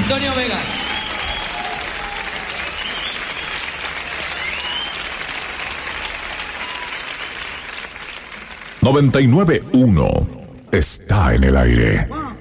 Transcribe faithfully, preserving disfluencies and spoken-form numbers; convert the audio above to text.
Antonio Vega. noventa y nueve punto uno está en el aire.